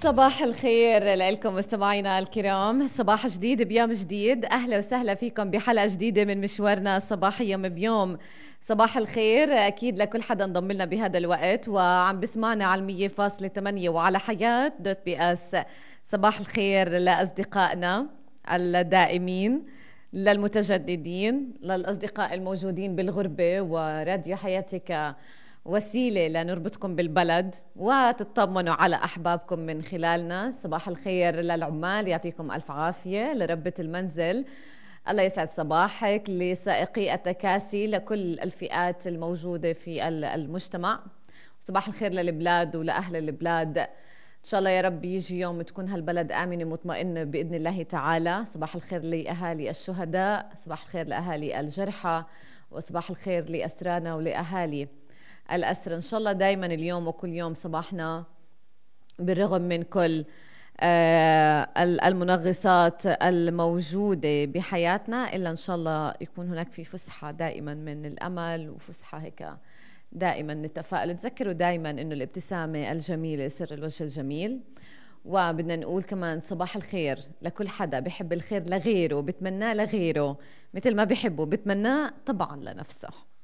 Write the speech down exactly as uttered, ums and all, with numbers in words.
صباح الخير لكم مستمعينا الكرام، صباح جديد بيوم جديد. أهلا وسهلا فيكم بحلقة جديدة من مشوارنا الصباحي يوم بيوم. صباح الخير أكيد لكل حدا انضم لنا بهذا الوقت وعم بسمعنا على المية فاصلة ثمانية وعلى حياة دوت بي اس. صباح الخير لأصدقائنا الدائمين، للمتجددين، للأصدقاء الموجودين بالغربة، وراديو حياتك وسيلة لنربطكم بالبلد وتطمنوا على أحبابكم من خلالنا. صباح الخير للعمال، يعطيكم ألف عافية، لربة المنزل الله يسعد صباحك، لسائقي التكاسي، لكل الفئات الموجودة في المجتمع. صباح الخير للبلاد ولأهل البلاد، إن شاء الله يا رب يجي يوم تكون هالبلد آمنة مطمئنة بإذن الله تعالى. صباح الخير لأهالي الشهداء، صباح الخير لأهالي الجرحى، وصباح الخير لأسرانا ولأهالي الأسر. إن شاء الله دايما اليوم وكل يوم صباحنا بالرغم من كل آه المنغصات الموجودة بحياتنا إلا إن شاء الله يكون هناك في فسحة دائما من الأمل، وفسحة هيك دائما نتفائل. تذكروا دائما إنه الابتسامة الجميلة سر الوجه الجميل. وبدنا نقول كمان صباح الخير لكل حدا بحب الخير لغيره، بتمناه لغيره مثل ما بحبه بتمناه طبعا لنفسه.